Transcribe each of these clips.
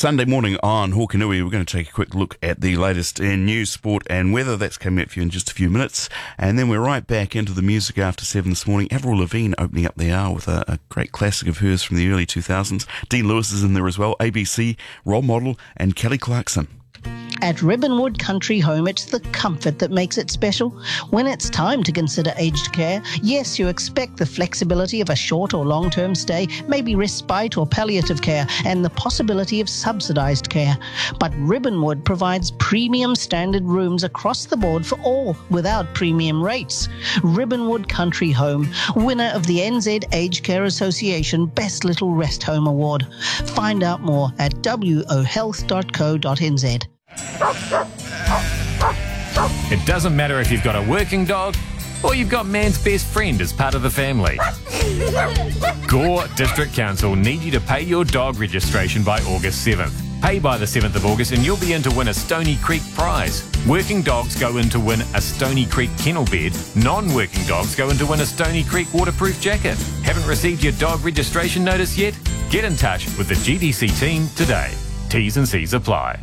Sunday morning on Hokanui, we're going to take a quick look at the latest in news, sport and weather. That's coming up for you in just a few minutes. And then we're right back into the music after 7 this morning. Avril Lavigne opening up the hour with a great classic of hers from the early 2000s. Dean Lewis is in there as well. ABC, Role Model and Kelly Clarkson. At Ribbonwood Country Home, it's the comfort that makes it special. When it's time to consider aged care, yes, you expect the flexibility of a short or long-term stay, maybe respite or palliative care, and the possibility of subsidised care. But Ribbonwood provides premium standard rooms across the board for all, without premium rates. Ribbonwood Country Home, winner of the NZ Aged Care Association Best Little Rest Home Award. Find out more at wohealth.co.nz. It doesn't matter if you've got a working dog or you've got man's best friend as part of the family. Gore District Council need you to pay your dog registration by August 7th. Pay by the 7th of August and you'll be in to win a Stony Creek prize. Working dogs go in to win a Stony Creek kennel bed. Non-working dogs go in to win a Stony Creek waterproof jacket. Haven't received your dog registration notice yet? Get in touch with the GDC team today. T's and C's apply.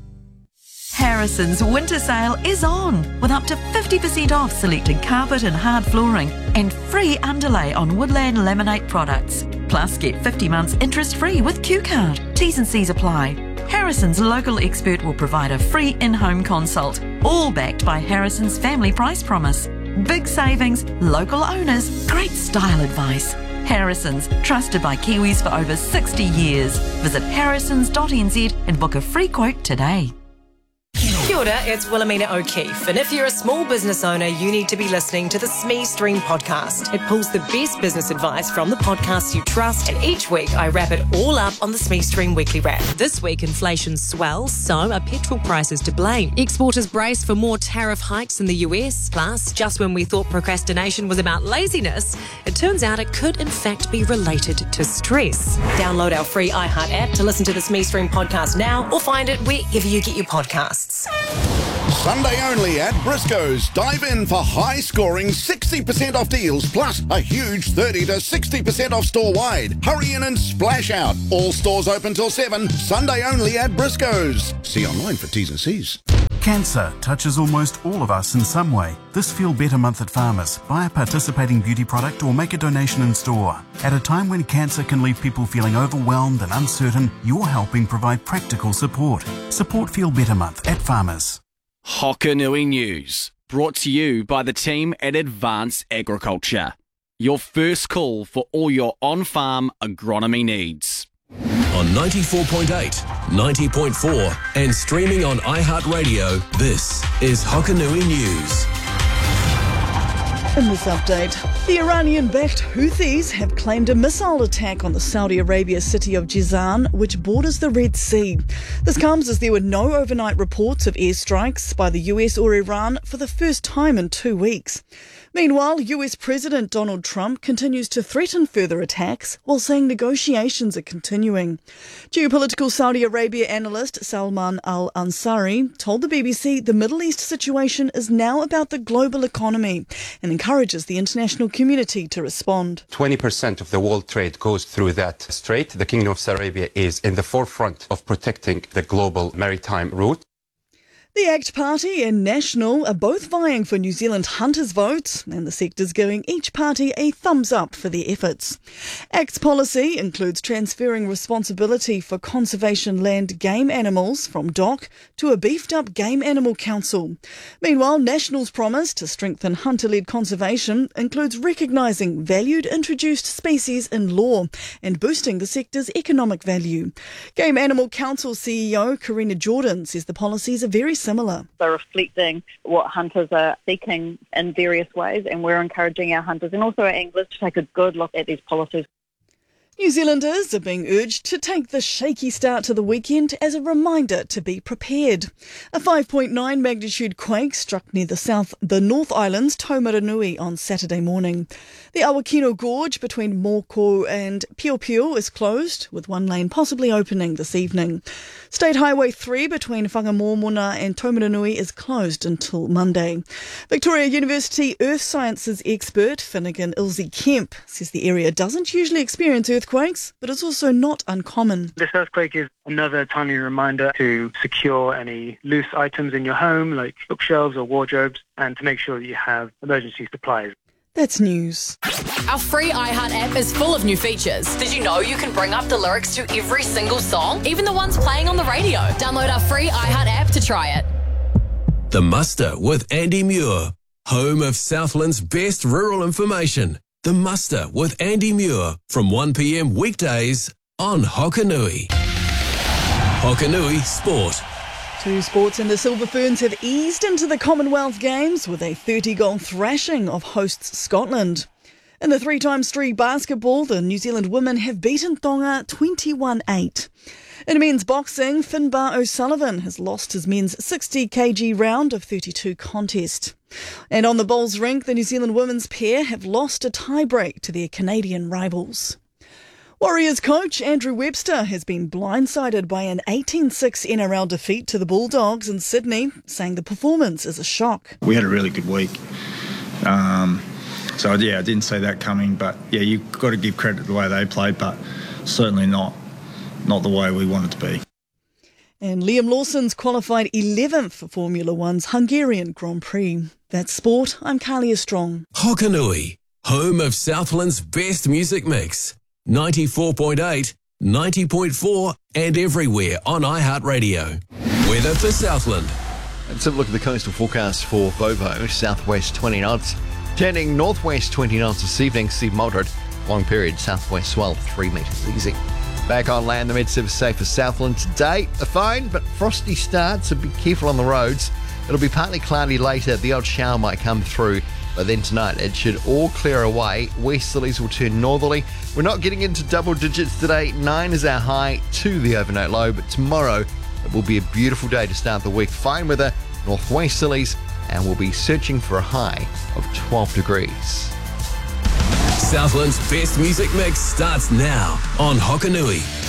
Harrison's winter sale is on with up to 50% off selected carpet and hard flooring and free underlay on Woodland Laminate products. Plus, get 50 months interest-free with Q-Card. T's and C's apply. Harrison's local expert will provide a free in-home consult, all backed by Harrison's family price promise. Big savings, local owners, great style advice. Harrison's, trusted by Kiwis for over 60 years. Visit harrisons.nz and book a free quote today. Kia ora, it's Wilhelmina O'Keefe, and if you're a small business owner, you need to be listening to the SME Stream podcast. It pulls the best business advice from the podcasts you trust, and each week I wrap it all up on the SME Stream Weekly Wrap. This week, inflation swells, so are petrol prices to blame. Exporters brace for more tariff hikes in the US. Plus, just when we thought procrastination was about laziness, it turns out it could in fact be related to stress. Download our free iHeart app to listen to the SME Stream podcast now, or find it wherever you get your podcasts. Sunday only at Briscoe's. Dive in for high-scoring 60% off deals, plus a huge 30 to 60% off store-wide. Hurry in and splash out. All stores open till 7. Sunday only at Briscoe's. See online for T's and C's. Cancer touches almost all of us in some way. This Feel Better Month at Farmers. Buy a participating beauty product or make a donation in store. At a time when cancer can leave people feeling overwhelmed and uncertain, you're helping provide practical support. Support Feel Better Month at Farmers. Hokanui News, brought to you by the team at Advance Agriculture. Your first call for all your on-farm agronomy needs. On 94.8, 90.4 and streaming on iHeartRadio, this is Hokanui News. In this update, the Iranian-backed Houthis have claimed a missile attack on the Saudi Arabia city of Jizan, which borders the Red Sea. This comes as there were no overnight reports of airstrikes by the US or Iran for the first time in 2 weeks. Meanwhile, US President Donald Trump continues to threaten further attacks while saying negotiations are continuing. Geopolitical Saudi Arabia analyst Salman al-Ansari told the BBC the Middle East situation is now about the global economy and encourages the international community to respond. 20% of the world trade goes through that strait. The Kingdom of Saudi Arabia is in the forefront of protecting the global maritime route. The ACT Party and National are both vying for New Zealand hunters' votes, and the sector's giving each party a thumbs up for their efforts. ACT's policy includes transferring responsibility for conservation land game animals from DOC to a beefed-up Game Animal Council. Meanwhile, National's promise to strengthen hunter-led conservation includes recognising valued introduced species in law and boosting the sector's economic value. Game Animal Council CEO Karina Jordan says the policies are very similar. They're reflecting what hunters are seeking in various ways, and we're encouraging our hunters and also our anglers to take a good look at these policies. New Zealanders are being urged to take the shaky start to the weekend as a reminder to be prepared. A 5.9 magnitude quake struck near the North Island's Taumaranui on Saturday morning. The Awakino Gorge between Moko and Piopio is closed, with one lane possibly opening this evening. State Highway 3 between Whangamomona and Taumaranui is closed until Monday. Victoria University Earth Sciences expert Finnegan Ilse Kemp says the area doesn't usually experience earthquakes earthquakes, but it's also not uncommon. This earthquake is another timely reminder to secure any loose items in your home, like bookshelves or wardrobes, and to make sure that you have emergency supplies. That's news. Our free iHeart app is full of new features. Did you know you can bring up the lyrics to every single song, even the ones playing on the radio? Download our free iHeart app to try it. The Muster with Andy Muir, home of Southland's best rural information. The Muster with Andy Muir from 1 p.m. weekdays on Hokanui. Hokanui Sport. 2 sports, and the Silver Ferns have eased into the Commonwealth Games with a 30-goal thrashing of hosts Scotland. In the 3x3 basketball, the New Zealand women have beaten Tonga 21-8. In men's boxing, Finbar O'Sullivan has lost his men's 60 kg round of 32 contest. And on the bowls rink, the New Zealand women's pair have lost a tie-break to their Canadian rivals. Warriors coach Andrew Webster has been blindsided by an 18-6 NRL defeat to the Bulldogs in Sydney, saying the performance is a shock. We had a really good week. So, I didn't see that coming. But, you've got to give credit to the way they played, but certainly not the way we wanted to be. And Liam Lawson's qualified 11th for Formula One's Hungarian Grand Prix. That's sport. I'm Kalia Strong. Hokanui, home of Southland's best music mix. 94.8, 90.4 and everywhere on iHeartRadio. Weather for Southland. Let's have a look at the coastal forecast for Bovo. Southwest 20 knots. Turning northwest 20 knots this evening. See moderate. Long period southwest swell 3 metres easy. Back on land, the Med-Service safe for Southland today. A fine but frosty start, so be careful on the roads. It'll be partly cloudy later. The odd shower might come through. But then tonight, it should all clear away. Westerlies will turn northerly. We're not getting into double digits today. 9 is our high, 2 the overnight low. But tomorrow, it will be a beautiful day to start the week. Fine weather, northwesterlies, and we'll be searching for a high of 12 degrees. Southland's best music mix starts now on Hokanui.